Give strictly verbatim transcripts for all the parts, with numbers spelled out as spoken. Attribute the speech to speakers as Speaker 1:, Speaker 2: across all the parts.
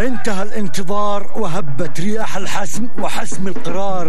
Speaker 1: انتهى الانتظار وهبت رياح الحسم وحسم القرار.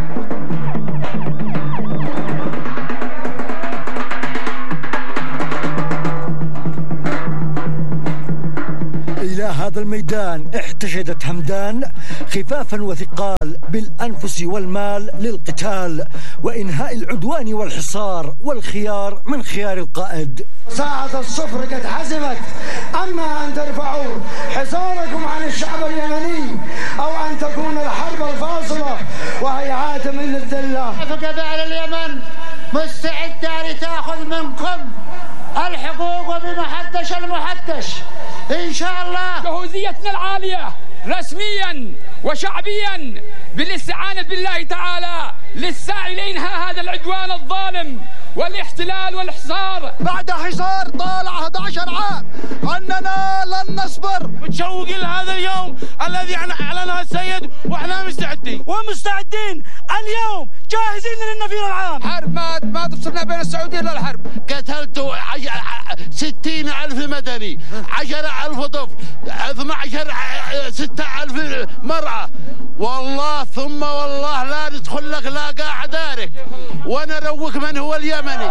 Speaker 1: إلى هذا الميدان احتشدت همدان خفافا وثقال بالأنفس والمال للقتال وإنهاء العدوان والحصار، والخيار من خيار القائد.
Speaker 2: ساعة الصفر قد حزمت، أما أن ترفعوا حصاركم عن الشعب اليمني أو أن تكون الحرب الفاصلة وهي عاتم للذلة.
Speaker 3: فقبائل اليمن مستعدة لتأخذ منكم الحقوق بمحدش المحدش إن شاء الله.
Speaker 4: جهوزيتنا العالية رسميا وشعبيا بالاستعانة بالله تعالى للسعي لإنهاء هذا العدوان الظالم والاحتلال والحصار.
Speaker 5: بعد حصار طال أحد عشر عام أننا لن نصبر،
Speaker 6: متشوقين لهذا اليوم الذي أعلنه السيد وإحنا مستعدين
Speaker 5: ومستعدين اليوم جاهزين للنفير العام.
Speaker 6: حرب ما ما تفصلنا بين السعودية للحرب.
Speaker 7: قتلت ستين ألف مدني، عشرة ألف طفل، اثنى عشر ستة ألف مرأة، والله ثم والله لا ندخل لك لا قاع دارك ونروك من هو اليمني.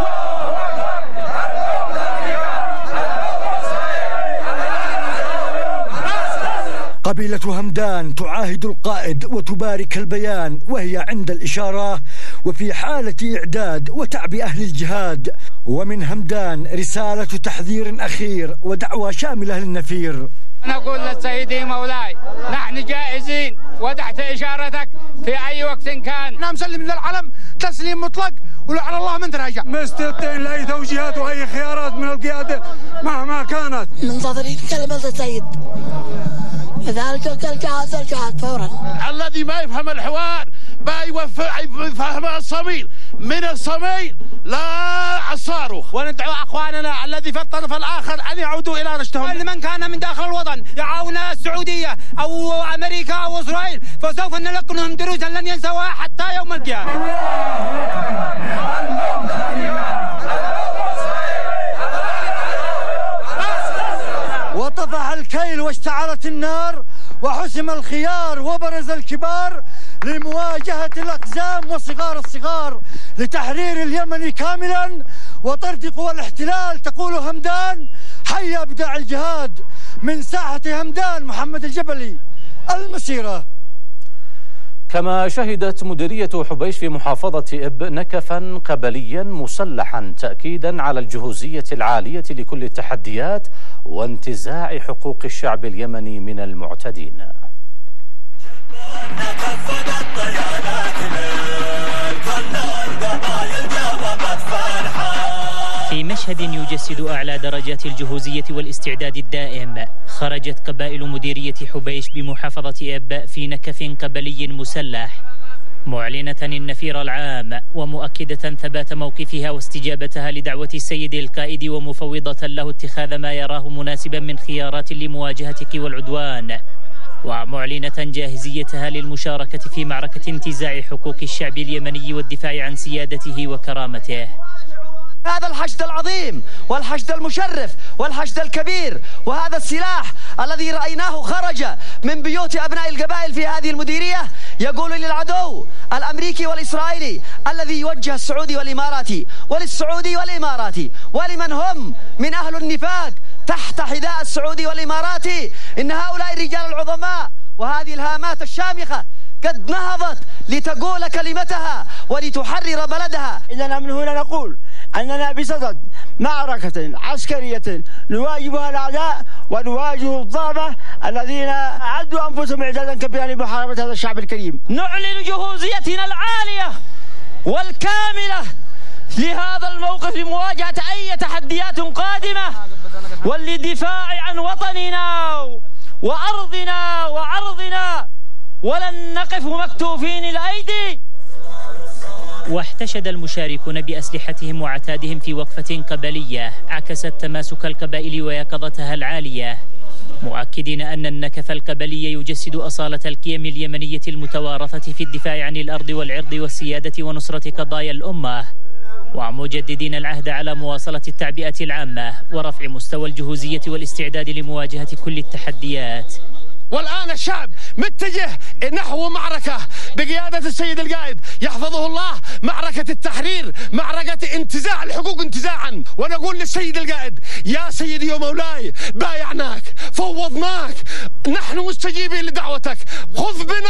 Speaker 1: قبيلة همدان تعاهد القائد وتبارك البيان وهي عند الإشارة وفي حالة إعداد وتعبئة للجهاد. ومن همدان رسالة تحذير أخير ودعوة شاملة للنفير.
Speaker 4: نقول للسيدي مولاي نحن جاهزين وتحت إشارتك في أي وقت كان.
Speaker 5: نحن مسلم للعلم تسليم مطلق ولعل الله من تراجع.
Speaker 2: مستعدين لأي توجيهات وأي خيارات من القيادة مهما كانت.
Speaker 8: منتظرين كلمة السيد، لذلك الكلكات الكلكات فورا.
Speaker 7: الذي ما يفهم الحوار ما يفهم الصميل، من الصميل لا الصاروخ.
Speaker 6: وندعو أخواننا الذي في الطرف الآخر أن يعودوا إلى رشدهم.
Speaker 5: لمن كان من داخل الوطن يعاون السعودية أو أمريكا أو إسرائيل فسوف نلقنهم دروسا لن ينسوها حتى يوم القيامة.
Speaker 1: وطفح الكيل واشتعلت النار وحسم الخيار وبرز الكبار لمواجهة الأقزام وصغار الصغار لتحرير اليمن كاملا وطرد قوى الاحتلال. تقول همدان حي أبداع الجهاد. من ساحة همدان محمد الجبلي، المسيرة.
Speaker 9: كما شهدت مديرية حبيش في محافظة إب نكفا قبليا مسلحا تأكيدا على الجهوزية العالية لكل التحديات وانتزاع حقوق الشعب اليمني من المعتدين.
Speaker 10: في مشهد يجسد أعلى درجات الجهوزية والاستعداد الدائم، خرجت قبائل مديرية حبيش بمحافظة إب في نكف قبلي مسلح معلنة النفير العام ومؤكدة ثبات موقفها واستجابتها لدعوة السيد القائد ومفوضة له اتخاذ ما يراه مناسبا من خيارات لمواجهتك والعدوان، ومعلنة جاهزيتها للمشاركة في معركة انتزاع حقوق الشعب اليمني والدفاع عن سيادته وكرامته.
Speaker 5: هذا الحشد العظيم والحشد المشرف والحشد الكبير وهذا السلاح الذي رأيناه خرج من بيوت أبناء القبائل في هذه المديرية يقول للعدو الأمريكي والإسرائيلي الذي يوجه السعودي والإماراتي وللسعودي والإماراتي ولمن هم من أهل النفاق تحت حذاء السعودي والإماراتي إن هؤلاء الرجال العظماء وهذه الهامات الشامخة قد نهضت لتقول كلمتها ولتحرر بلدها.
Speaker 2: إذا من هنا نقول أننا بصدد معركة عسكرية نواجهها الأعداء ونواجه الضابة الذين أعدوا أنفسهم إعدادا كبيرا لمحاربة هذا الشعب الكريم.
Speaker 10: نعلن جهوزيتنا العالية والكاملة لهذا الموقف لمواجهة أي تحديات قادمة وللدفاع عن وطننا وأرضنا وعرضنا، ولن نقف مكتوفين الأيدي. واحتشد المشاركون بأسلحتهم وعتادهم في وقفة قبلية عكست تماسك القبائل ويقظتها العالية، مؤكدين أن النكف القبلي يجسد أصالة القيم اليمنية المتوارثة في الدفاع عن الأرض والعرض والسيادة ونصرة قضايا الأمة، ومجددين العهد على مواصلة التعبئة العامة ورفع مستوى الجهوزية والاستعداد لمواجهة كل التحديات.
Speaker 6: والآن الشعب متجه نحو معركة بقيادة السيد القائد يحفظه الله، معركة التحرير، معركة انتزاع الحقوق انتزاعا. ونقول للسيد القائد يا سيدي ومولاي بايعناك، فوضناك، نحن مستجيبين لدعوتك، خذ بنا